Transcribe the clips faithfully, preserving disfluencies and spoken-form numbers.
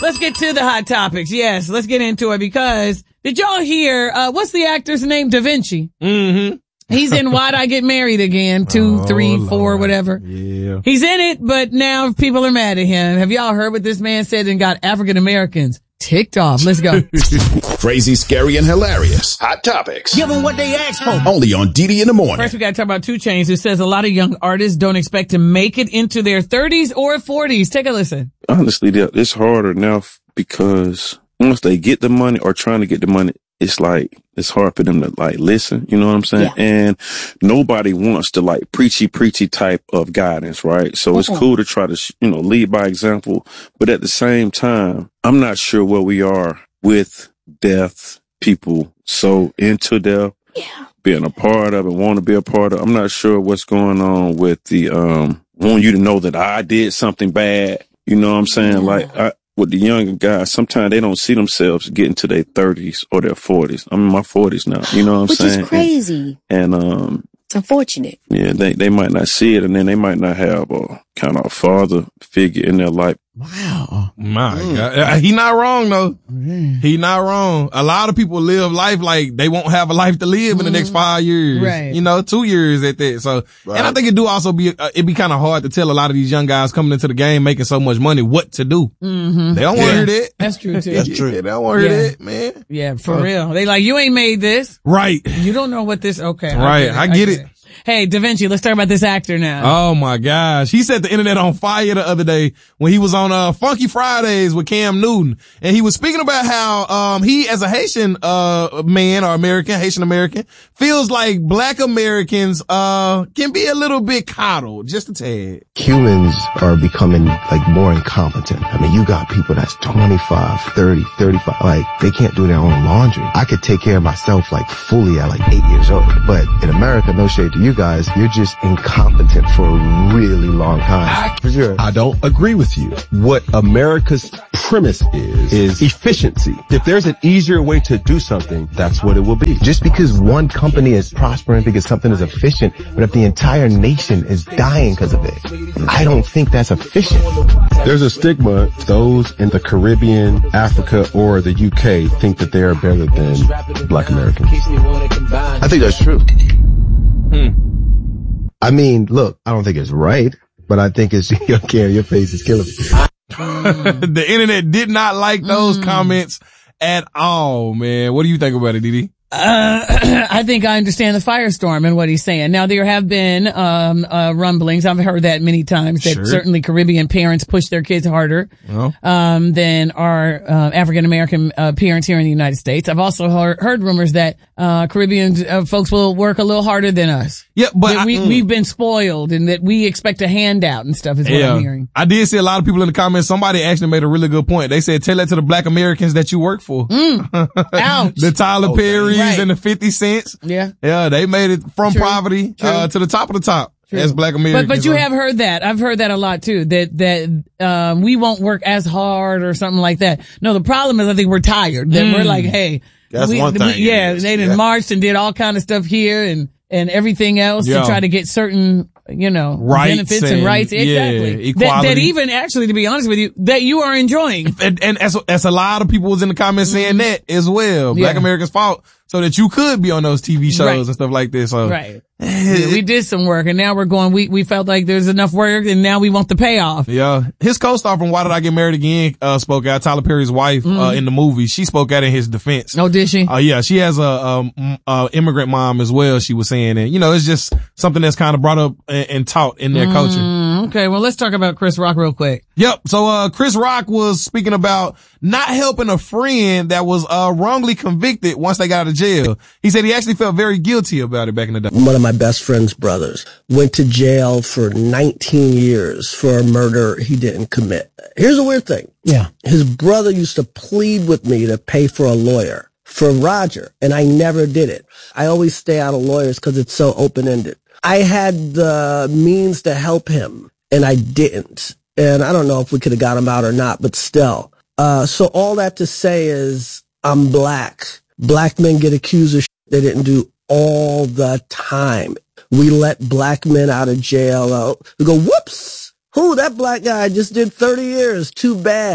Let's get to the hot topics. Yes, let's get into it because did y'all hear, uh, what's the actor's name? Da Vinci. Mm-hmm. He's in Why'd I Get Married Again? Two, oh, three, Lord. four, whatever. Yeah. He's in it, but now people are mad at him. Have y'all heard what this man said and got African Americans ticked off? Let's go. Crazy, scary, and hilarious. Hot topics. Give them what they asked for. Only on D D in the morning. First, we got to talk about two Chainz, who says a lot of young artists don't expect to make it into their thirties or forties. Take a listen. Honestly, it's harder now because once they get the money or trying to get the money, it's like, it's hard for them to like listen, you know what I'm saying? Yeah. And nobody wants to like preachy, preachy type of guidance, right? So it's uh-huh. cool to try to, you know, lead by example. But at the same time, I'm not sure where we are with death, people so into death, yeah. being a part of it, want to be a part of it. I'm not sure what's going on with the, um, want you to know that I did something bad. You know what I'm saying? Yeah. Like, I, with the younger guys, sometimes they don't see themselves getting to their thirties or their forties. I'm in my forties now. You know what I'm Which saying? Which is crazy. And, and, um, it's unfortunate. Yeah, they, they might not see it, and then they might not have a kind of a father figure in their life. Wow. My mm. God. He not wrong, though. Mm. He not wrong. A lot of people live life like they won't have a life to live mm. in the next five years. Right. You know, two years at that. So, right. And I think it do also be, uh, it be kind of hard to tell a lot of these young guys coming into the game making so much money what to do. Mm-hmm. They don't want to yeah. hear that. That's true, too. That's true. Yeah, they don't want to yeah. hear that, man. Yeah, for uh, real. They like, you ain't made this. Right. You don't know what this, okay. Right. I get it. I get it. it. Hey, Da Vinci, let's talk about this actor now. Oh my gosh. He set the internet on fire the other day when he was on, uh, Funky Fridays with Cam Newton. And he was speaking about how, um, he as a Haitian, uh, man or American, Haitian American, feels like black Americans, uh, can be a little bit coddled, just a tad. Humans are becoming like more incompetent. I mean, you got people that's twenty-five, thirty, thirty-five, like they can't do their own laundry. I could take care of myself like fully at like eight years old. But in America, no shade to you guys, you're just incompetent for a really long time. For sure. I don't agree with you. What America's premise is, is efficiency. If there's an easier way to do something, that's what it will be. Just because one company is prospering because something is efficient, but if the entire nation is dying because of it, I don't think that's efficient. There's a stigma. Those in the Caribbean, Africa, or the U K think that they are better than black Americans. I think that's true. Hmm. I mean, look, I don't think it's right, but I think it's, okay, your face is killing me. The internet did not like those mm. comments at all, man. What do you think about it, Didi? Uh, I think I understand the firestorm and what he's saying. Now, there have been, um, uh, rumblings. I've heard that many times that sure. certainly Caribbean parents push their kids harder, oh. um, than our, uh, African American, uh, parents here in the United States. I've also heard, heard rumors that, uh, Caribbean uh, folks will work a little harder than us. Yeah, but that we, I, mm. we've been spoiled and that we expect a handout and stuff is what yeah. I'm hearing. I did see a lot of people in the comments. Somebody actually made a really good point. They said, tell that to the black Americans that you work for. Mm. Ouch. The Tyler oh, Perry's right. and the fifty cents. Yeah. Yeah, they made it from True. poverty, True. uh, to the top of the top. True. As black Americans. But, but you have heard that. I've heard that a lot too, that, that, um, we won't work as hard or something like that. No, the problem is I think we're tired. That mm. we're like, hey. That's we, one thing. We, yeah, they done yeah. marched and did all kind of stuff here and, and everything else Yo. to try to get certain, you know, rights benefits and, and rights. Exactly. Yeah, equality. That, that even actually, to be honest with you, that you are enjoying. And, and as, as a lot of people was in the comments mm-hmm. saying that as well. Black yeah. Americans fought so that you could be on those T V shows right. and stuff like this. So. Right. Yeah, we did some work and now we're going, we, we felt like there's enough work and now we want the payoff. Yeah. His co-star from Why Did I Get Married Again, uh, spoke out. Tyler Perry's wife, mm. uh, in the movie. She spoke out in his defense. Oh, did she? Uh, yeah. She has a, um, uh, immigrant mom as well, she was saying. And, you know, it's just something that's kind of brought up and, and taught in their mm, culture. Okay. Well, let's talk about Chris Rock real quick. Yep. So, uh, Chris Rock was speaking about not helping a friend that was, uh, wrongly convicted once they got out of jail. He said he actually felt very guilty about it back in the day. One of my best friend's brothers went to jail for nineteen years for a murder he didn't commit. Here's a weird thing. Yeah. His brother used to plead with me to pay for a lawyer for Roger, and I never did it. I always stay out of lawyers because it's so open-ended. I had the means to help him, and I didn't. And I don't know if we could have got him out or not, but still. Uh, so all that to say is I'm black. Black men get accused of shit they didn't do all the time. We let black men out of jail. Uh, we go, whoops. Who, that black guy just did thirty years. Too bad.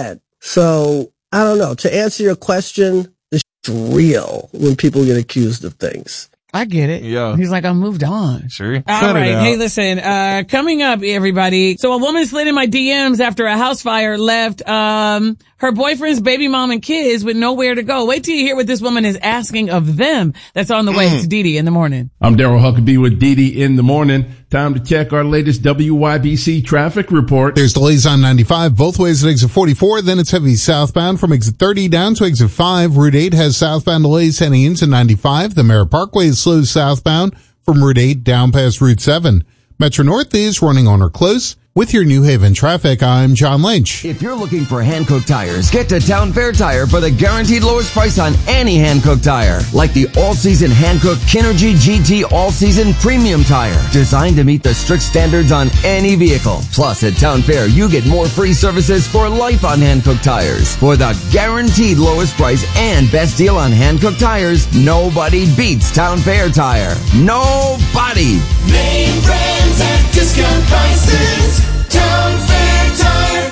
So I don't know. To answer your question, it's real when people get accused of things. I get it. Yeah. He's like, I moved on. Sure. All Cut right. it out. Hey, listen, uh, coming up, everybody. So a woman slid in my D Ms after a house fire left, um, her boyfriend's baby mom and kids with nowhere to go. Wait till you hear what this woman is asking of them. That's on the way. Mm. It's Didi in the morning. I'm Daryl Huckabee with Didi in the morning. Time to check our latest W Y B C traffic report. There's delays on ninety-five both ways at exit forty-four. Then it's heavy southbound from exit thirty down to exit five. Route eight has southbound delays heading into ninety-five. The Merritt Parkway is slow southbound from Route eight down past Route seven. Metro North is running on or close. With your New Haven traffic, I'm John Lynch. If you're looking for Hankook tires, get to Town Fair Tire for the guaranteed lowest price on any Hankook tire. Like the all-season Hankook Kinergy G T All-Season Premium Tire. Designed to meet the strict standards on any vehicle. Plus, at Town Fair, you get more free services for life on Hankook tires. For the guaranteed lowest price and best deal on Hankook tires, nobody beats Town Fair Tire. Nobody! Name brands at discount prices. Town Fair Tire.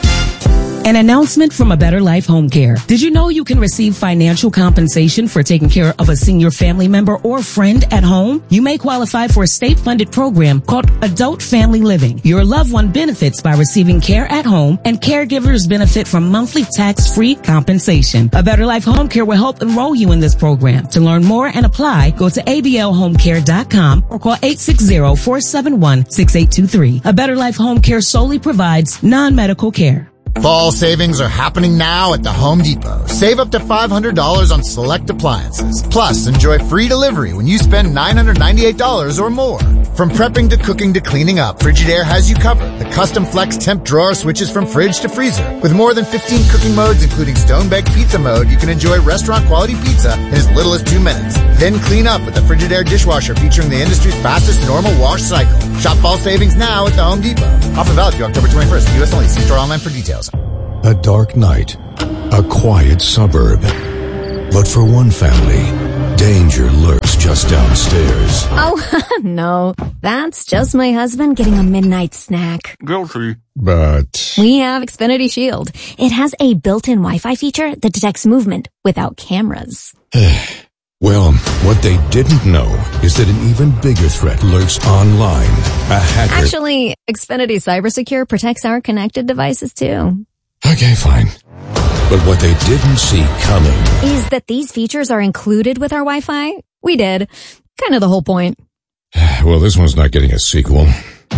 An announcement from A Better Life Home Care. Did you know you can receive financial compensation for taking care of a senior family member or friend at home? You may qualify for a state-funded program called Adult Family Living. Your loved one benefits by receiving care at home, and caregivers benefit from monthly tax-free compensation. A Better Life Home Care will help enroll you in this program. To learn more and apply, go to A B L home care dot com or call eight six zero, four seven one, six eight two three. A Better Life Home Care solely provides non-medical care. Fall savings are happening now at the Home Depot. Save up to five hundred dollars on select appliances. Plus, enjoy free delivery when you spend nine hundred ninety-eight dollars or more. From prepping to cooking to cleaning up, Frigidaire has you covered. The custom flex temp drawer switches from fridge to freezer. With more than fifteen cooking modes, including stone baked pizza mode, you can enjoy restaurant quality pizza in as little as two minutes. Then clean up with the Frigidaire dishwasher featuring the industry's fastest normal wash cycle. Shop fall savings now at the Home Depot. Offer valid through October twenty-first. U S only. See store online for details. A dark night, a quiet suburb. But for one family, danger lurks just downstairs. Oh, no. That's just my husband getting a midnight snack. Guilty. But we have Xfinity Shield. It has a built-in Wi-Fi feature that detects movement without cameras. Well, what they didn't know is that an even bigger threat lurks online. A hacker. Actually, Xfinity CyberSecure protects our connected devices too. Okay, fine. But what they didn't see coming is that these features are included with our Wi-Fi. We did. Kind of the whole point. Well, this one's not getting a sequel.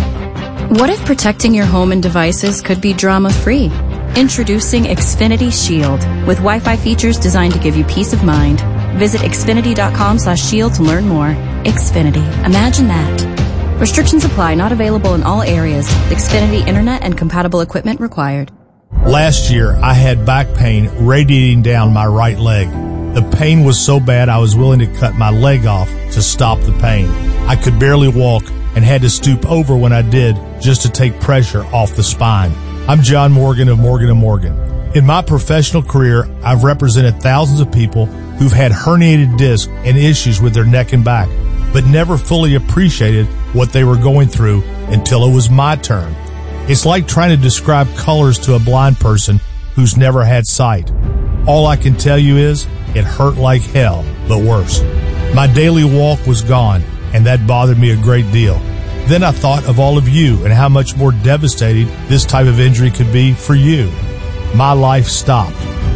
What if protecting your home and devices could be drama-free? Introducing Xfinity Shield with Wi-Fi features designed to give you peace of mind. Visit Xfinity.com slash shield to learn more. Xfinity. Imagine that. Restrictions apply. Not available in all areas. Xfinity Internet and compatible equipment required. Last year, I had back pain radiating down my right leg. The pain was so bad I was willing to cut my leg off to stop the pain. I could barely walk and had to stoop over when I did just to take pressure off the spine. I'm John Morgan of Morgan and Morgan. In my professional career, I've represented thousands of people who've had herniated discs and issues with their neck and back, but never fully appreciated what they were going through until it was my turn. It's like trying to describe colors to a blind person who's never had sight. All I can tell you is it hurt like hell, but worse. My daily walk was gone, and that bothered me a great deal. Then I thought of all of you and how much more devastating this type of injury could be for you. My life stopped.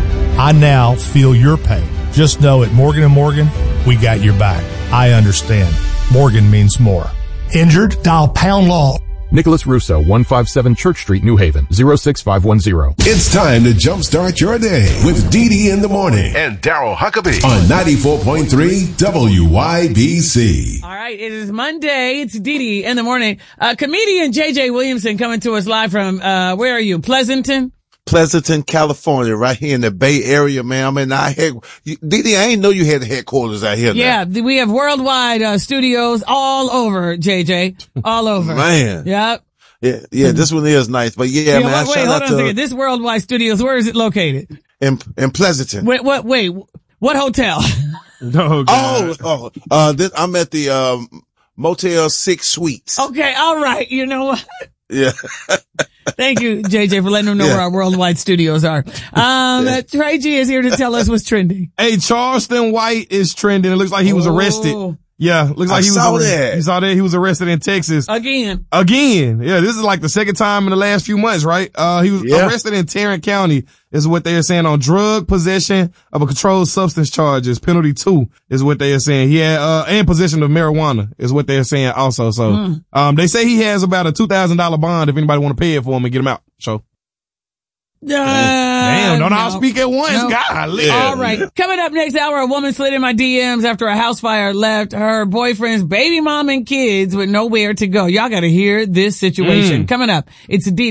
I now feel your pain. Just know at Morgan and Morgan, we got your back. I understand. Morgan means more. Injured? Dial pound law. Nicholas Russo, one fifty-seven Church Street, New Haven, zero six five one zero. It's time to jumpstart your day with Didi in the morning and Daryl Huckabee on ninety-four point three W Y B C. All right, it is Monday. It's Didi in the morning. Uh, comedian J J Williamson coming to us live from, uh, where are you? Pleasanton? Pleasanton, California, right here in the Bay Area, man. I mean, I had, Didi, I ain't know you had headquarters out here. Yeah, now. We have worldwide uh, studios all over, J J. All over. Man. Yep. Yeah, yeah, this one is nice. But yeah, yeah man. Wait, shout hold out on to, a second. This worldwide studios, where is it located? In, in Pleasanton. Wait, what, wait, what hotel? Oh, oh, oh, uh, this, I'm at the, um, Motel Six Suites. Okay, all right. You know what? Yeah. Thank you, J J, for letting them know yeah. where our worldwide studios are. Um, yeah. Trey G is here to tell us what's trending. Hey, Charleston White is trending. It looks like he was oh. arrested. Yeah, looks like I he was saw arrested. that. You saw that? He was arrested in Texas. Again. Again. Yeah, this is like the second time in the last few months, right? Uh, he was yeah. arrested in Tarrant County is what they are saying on drug possession of a controlled substance charges. Penalty two is what they are saying. He had, uh, and possession of marijuana is what they are saying also. So, mm. um, they say he has about a two thousand dollars bond if anybody want to pay it for him and get him out. So. Uh, Damn, don't no. all speak at once. No. Golly. Yeah. All right. Coming up next hour, a woman slid in my D Ms after a house fire left her boyfriend's baby mom and kids with nowhere to go. Y'all got to hear this situation. Mm. Coming up, it's D